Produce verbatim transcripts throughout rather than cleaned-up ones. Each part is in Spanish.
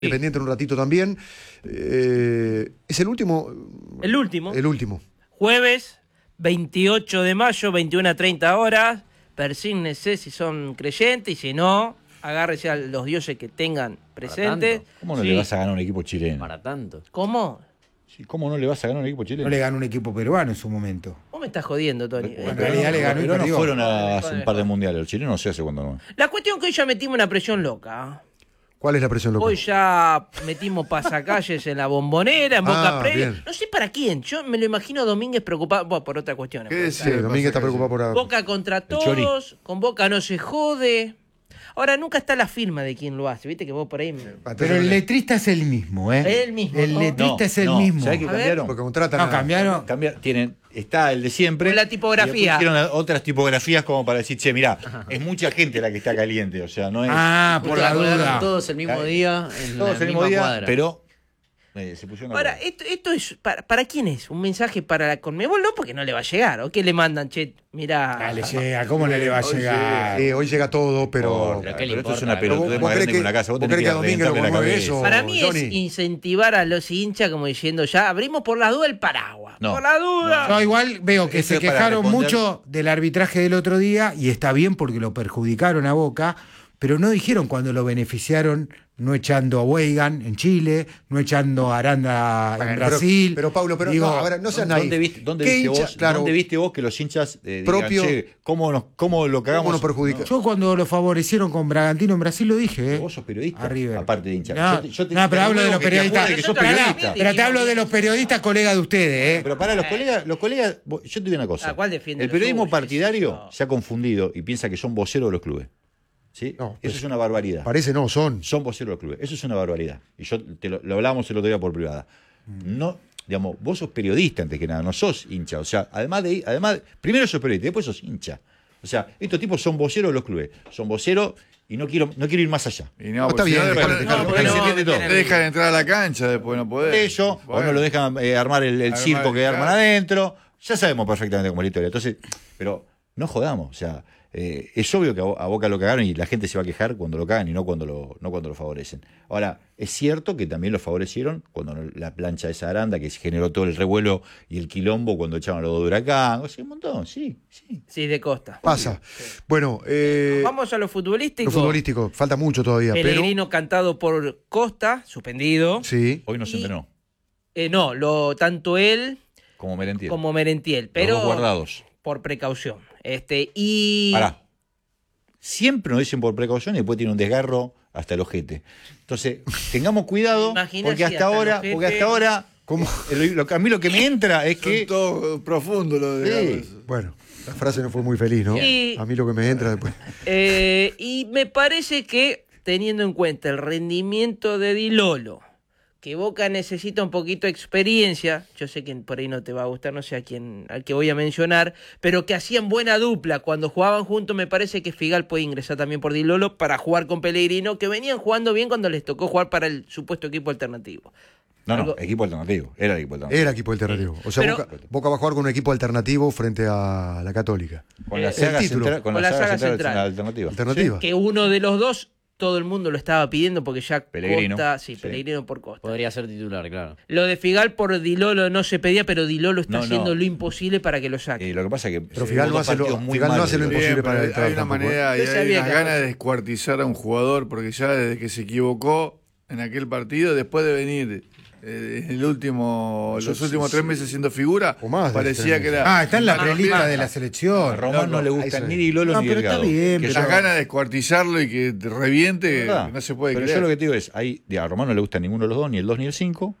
Independiente en un ratito también. Eh, ¿Es el último? El último. El último. Jueves, veintiocho de mayo, veintiuna a treinta horas. Persígnese si son creyentes y si no, agárrese a los dioses que tengan presentes. ¿Cómo no Sí. le vas a ganar a un equipo chileno? Para tanto. ¿Cómo? Sí, ¿cómo no le vas a ganar a un equipo chileno? No le ganó un equipo peruano en su momento. Vos me estás jodiendo, Tony. Bueno, En realidad le ganó y Los peruanos perdió. fueron a hace un par de mundiales. Los chilenos no sé hace cuándo no. La cuestión es que hoy ya metimos una presión loca. ¿Cuál es la presión local? Hoy ya metimos pasacalles en la Bombonera, en Boca Ah, Previa. bien. No sé para quién. Yo me lo imagino a Domínguez preocupado bueno, por otras cuestiones. ¿Qué por decís? Sí, Domínguez está preocupado por... Boca contra Chori. todos, con Boca no se jode. Ahora, nunca está la firma de quien lo hace. Viste que vos por ahí... me- Pero el letrista es el mismo, ¿eh? El mismo, El ¿no? letrista No, es el no. mismo. ¿Sabés qué A ver. cambiaron? Porque contratan No, a- cambiaron. Cambiar, tienen, está el de siempre. Con la tipografía. Y después hicieron otras tipografías como para decir, che, mirá, es mucha gente la que está caliente. O sea, no es. Ah, por la Colgaron duda. todos el mismo día en todos la el mismo misma día, cuadra. pero eh, se pusieron. Ahora, esto, esto es... Para, ¿Para quién es? ¿Un mensaje para la Conmebol? No, porque no le va a llegar. ¿O qué le mandan? Che, mirá... Ah, le llega, ¿cómo no le va a Hoy llegar? Sí, hoy llega todo, pero... Pero, ¿qué le esto es importa? una ¿Vos- pelotudez vos más crees grande que- que una casa. Vos vos tenés crees que que a Domínguez lo reventarle la conmueve cabeza. eso? Para mí Johnny. es incentivar a los hinchas como diciendo ya abrimos por la duda el paraguas. No. Por la duda. Yo igual veo que Esto se es para quejaron responder- mucho del arbitraje del otro día y está bien porque lo perjudicaron a Boca, pero no dijeron cuando lo beneficiaron no echando a Weigan en Chile, no echando a Aranda Bueno, en pero- Brasil. Pero, Paulo, pero Digo, no, a ver, no seas ¿Dónde naif. viste, dónde ¿Qué viste hincha? vos, Claro, ¿Dónde viste vos que los hinchas eh, Propio- digan, che, ¿cómo, nos, cómo lo cagamos? ¿Cómo nos perjudica? No, Yo cuando lo favorecieron con Bragantino en Brasil lo dije, ¿eh? Vos sos periodista, A River. aparte de hincha. No, Yo te- yo te- no, pero te hablo de ruego los que te periodistas. acuerdes que sos Nosotros periodista. también Pero te hablo de los periodistas colegas de ustedes, ¿eh? Pero para los colegas, los colegas, vos- yo te digo una cosa. ¿A cuál defiende El lo periodismo suyo? partidario Eso. se ha confundido y piensa que son voceros de los clubes. ¿Sí? No, Eso pues, es una barbaridad. Parece no, son. Son voceros de los clubes. Eso es una barbaridad. Y yo te lo, lo hablábamos el otro día por privada. No, digamos, vos sos periodista antes que nada, no sos hincha. O sea, además de, además, primero sos periodista, después sos hincha. O sea, estos tipos son voceros de los clubes. Son voceros y no quiero, no quiero ir más allá. Y no, No, porque está si bien, no, dejalo, después- dejalo, no, porque porque no, se entiende todo. no, Te dejan entrar a la cancha, después no podés. Ellos, o Bueno. no lo dejan eh, armar el, el Armar circo el- que arman claro. adentro. Ya sabemos perfectamente cómo es la historia. Entonces, pero no jodamos. O sea, eh, es obvio que a, Bo- a Boca lo cagaron y la gente se va a quejar cuando lo cagan y no cuando lo, no cuando lo favorecen. Ahora, es cierto que también lo favorecieron cuando no- la plancha de esa Aranda, que se generó todo el revuelo y el quilombo cuando echaban a los dos de Huracán. O sea, un montón, sí, sí. Sí, de Costa. Pasa. Bueno, eh, Vamos a lo futbolístico. lo futbolístico, falta mucho todavía, pero... Pellegrino cantado por Costa, suspendido. Sí. Hoy no se Y- entrenó, Eh, no, lo, tanto él como Merentiel. como Merentiel, Los pero dos guardados. por precaución. Este, y Pará. Siempre nos dicen por precaución y después tiene un desgarro hasta el ojete. Entonces, tengamos cuidado, Imagina porque si hasta hasta el ahora, ojete- porque hasta ahora, ¿Cómo? eh, lo- a mí lo que me entra es Son que todo profundo lo de Sí. Bueno, la frase no fue muy feliz, ¿no? Y- A mí lo que me entra después... Eh, y me parece que, teniendo en cuenta el rendimiento de Di Lolo, que Boca necesita un poquito de experiencia, yo sé que por ahí no te va a gustar, no sé a quién, al que voy a mencionar, pero que hacían buena dupla cuando jugaban juntos, me parece que Figal puede ingresar también por Di Lolo para jugar con Pellegrino, que venían jugando bien cuando les tocó jugar para el supuesto equipo alternativo. no, no, Algo- equipo alternativo, era el equipo alternativo. Era equipo alternativo. O sea, Pero- Boca, Boca va a jugar con un equipo alternativo frente a la Católica. Con la eh, saga el título. central, con Con la la saga saga central, central. la alternativa. Alternativa. Que uno de los dos, todo el mundo lo estaba pidiendo porque ya Pellegrino. Costa, sí, Sí. Pellegrino por Costa. Podría ser titular, claro. Lo de Figal por Di Lolo no se pedía, pero Di Lolo está No, no. haciendo lo imposible para que lo saque. Eh, lo que pasa es que Pero hubo Figal no dos hace lo- partidos muy Figal no malos, hace lo digo. imposible Bien, para pero entrar hay una tampoco, manera y Yo hay sabía unas que- ganas de descuartizar a un jugador porque ya desde que se equivocó en aquel partido, después de venir eh, el último, los últimos tres meses siendo figura, O más de parecía tres que era. Ah, está en la Mano prelista negra. de la A selección. Román no le Ahí gustan se ni ve. Di Lolo No, ni pero está Delgado. bien, Que pero- Esas yo- ganas de descuartizarlo y que te reviente, que ¿verdad? no se puede Pero creer. yo lo que te digo es, hay, a Román no le gusta ninguno de los dos, ni el dos ni el cinco,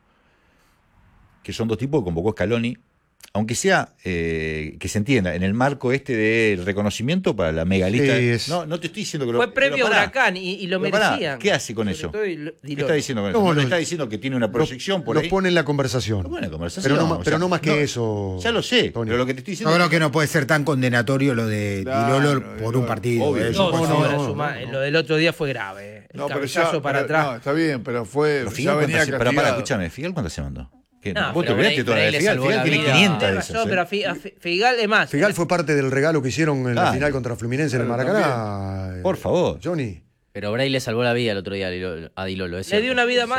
que son dos tipos que convocó Scaloni, aunque sea, eh, que se entienda, en el marco este del reconocimiento para la megalista. Sí, es- No, no te estoy diciendo que lo Fue previo pero a pará. Huracán y, y lo Pero pará, merecían. ¿qué hace con Sobre eso? todo Di Lo- Di ¿Qué Lolo. está diciendo con eso? No, No, le los- está diciendo que tiene una proyección por Los ahí. pone en la conversación. Una buena conversación. Pero no, ma- o pero sea, no más que eso. Ya lo sé, Tony. pero lo que te estoy diciendo Yo creo es que no puede ser tan condenatorio lo de Claro, Di Lolo Di por Lolo. un partido. Obvio. eh, No, por no, favor. era no, suma- no. Lo del otro día fue grave. eh. El No, pero cabezazo ya, para pero- atrás. no, está bien, pero fue. Pero Ya Figal, venía ¿cuántas se- pero pará, castigado. escúchame, ¿Figal cuántas se mandó? ¿Qué? No, Vos te pero olvidaste por toda ahí la de le Figal. salvó Figal la tiene vida. quinientas de Tenés esas. razón, ¿eh? pero a Fi- a Fi- Figal, es más. Figal fue parte del regalo que hicieron en la Claro. final contra Fluminense en el Claro, Maracaná. Por favor. Johnny. Pero Bray le salvó la vida el otro día a Dilolo. A Dilolo, es Le dio cierto. una vida más.